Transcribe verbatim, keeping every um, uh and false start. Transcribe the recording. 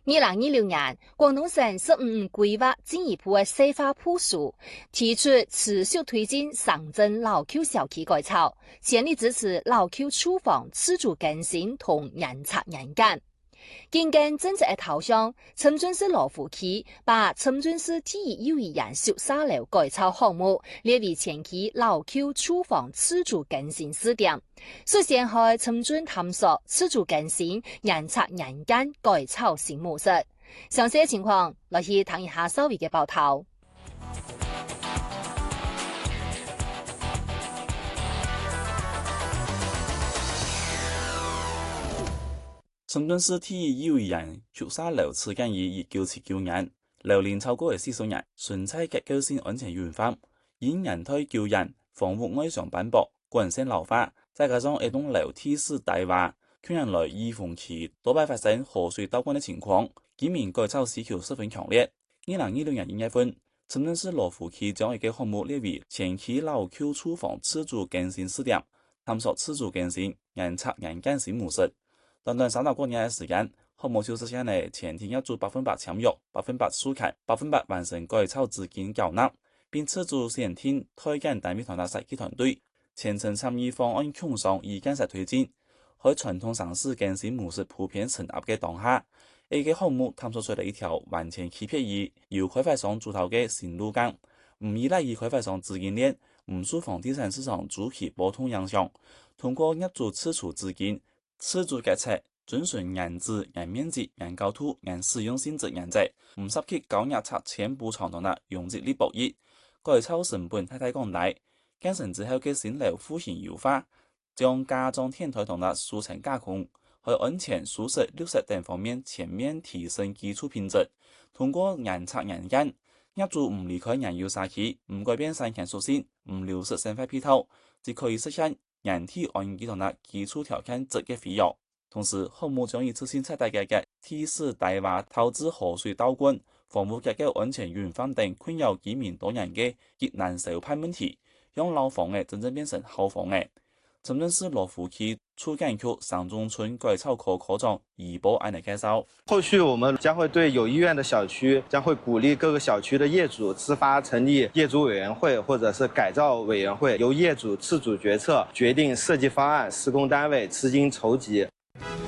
二零二六年，广东省“十五五”规划进一步的细化部署，提出持续推进上镇老旧小区改造，全力支持老旧住房自主更新同人拆人间。根据政策的头项，深圳市罗湖区把深圳市第一幼儿园宿舍楼改造项目列为前期老旧住房自主更新试点，率先在深圳探索自主更新人拆人间改造新模式。详细情况，来去睇一下稍微嘅报道。 深圳市第一幼儿园宿舍楼始建于一九七九年，楼龄超过四十年，纯粹结构性安全原方，因人体救人、房屋外墙斑驳、惯性老化，再加上一栋楼体式大化，近年来移风期多摆发生河水倒灌的情况，居民改造需求十分强烈。二零二六年一月份，深圳市罗湖区将一个项目列为前期老旧住房自主更新试点，探索自主更新人拆人间新模式。短短三到个年的时间，项目就实现了前期业主百分百签约、百分百授权、百分百完成改造资金缴纳，并斥足先天推荐单位团队设计团队，全程参与方案共商与建设推进。在传统城市更新模式普遍成立的當下，呢個項目探索出了一條完全區別於由開發商主導的新路徑，唔依賴於開發商資金鏈，唔受房地產市場周期波動影響，通過業主釋出資金。自主決策，遵循人質、人面積、人高度、人使用性質原則，唔涉及高壓拆遷補償等嘅容積率博弈，改造成本太太降低，建成之後嘅新樓戶型優化，將加裝天台同嘅輸層加工，喺安全、舒適、綠色等方面全面提升基礎品質。通過人拆人間，業主唔離開人有社區，唔改變生產屬性，唔流失生態配套，就可以實現人體安全同嘅基礎條件質嘅飛躍。同時，項目將以自身七大嘅嘅體式大化導致河水倒灌、房屋結構安全原方等困擾居民多年嘅極難受判問題，讓老房嘅真正變成好房嘅。深圳市羅湖區促建區上中村改造科科長余波安嚟介紹。 後續我們將會對有意願的小區，將會鼓勵各個小區的業主自發成立業主委員會或者是改造委員會，由業主自主決策，決定設計方案、施工單位、資金籌集。